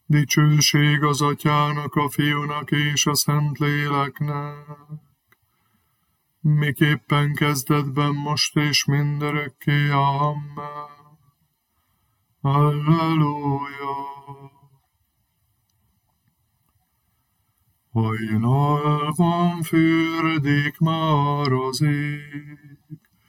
Dicsőség az Atyának, a Fiúnak és a Szentléleknek, miképpen kezdetben, most és mindörökké. Amen. Halleluja! Hajnalban fürdik már az ég,